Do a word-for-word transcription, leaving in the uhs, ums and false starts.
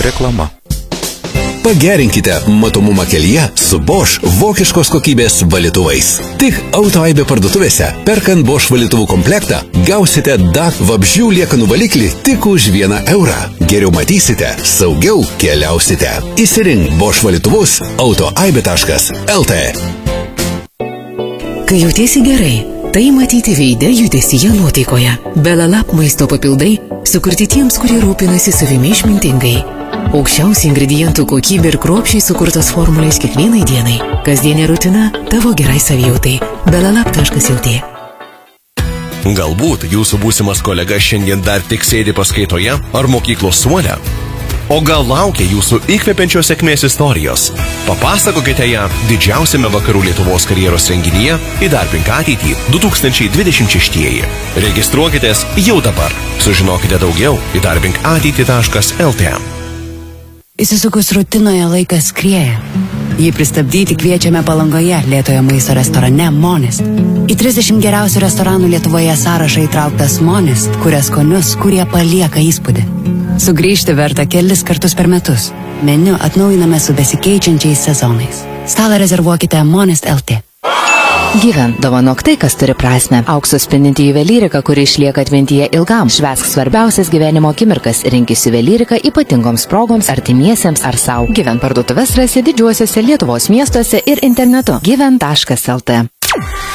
Reklama. Pagerinkite matomumą kelyje su Bosch vokiškos kokybės valytuvais. Tik Autoaibė parduotuvėse, perkant Bosch valytuvų komplektą, gausite D A C vabzdžių liekanų valiklį tik už vieną eurą. Geriau matysite, saugiau keliausite. Įsirink Bosch valytuvus autoaibė taškas el tė. Kai jautiesi gerai, tai matyti veide, judesyje, nuotaikoje. Belalap maisto papildai sukurti tiems, kurie rūpinasi savimi išmintingai. Aukščiausių ingredientų kokybė ir kruopščiai sukurtos formulės kiekvienai dienai. Kasdienė rutina tavo gerai savijautai. belalap taškas el tė. Galbūt jūsų būsimas kolega šiandien dar tik sėdi paskaitoje ar mokyklos suole? O gal laukia jūsų įkvepiančios sėkmės istorijos? Papasakokite ją didžiausiame Vakarų Lietuvos karjeros renginyje Įdarbink ateitį du tūkstančiai dvidešimt šeštieji. Registruokitės jau dabar. Sužinokite daugiau įdarbink ateitį taškas el tė. Įsisukus rutinoje laikas skrieja. Jį pristabdyti kviečiame Palangoje lėtojo maisto restorane Monist. Į trisdešimt geriausių restoranų Lietuvoje sąrašą įtrauktas Monist, kuria skonius, kurie palieka įspūdį. Sugrįžti verta kelis kartus per metus. Meniu atnaujiname su besikeičiančiais sezonais. Stalą rezervuokite monist taškas el tė. Gyven, dovanok tai, kas turi prasme. Aukso spindinti juvelyrika, kuri išlieka atmintyje ilgam. Švęsk svarbiausias gyvenimo akimirkas. Rinkis juvelyrika ypatingoms progoms, artimiesiems ar sau. Gyven parduotuves rasi didžiuosiuose Lietuvos miestuose ir internetu. gyven taškas el tė.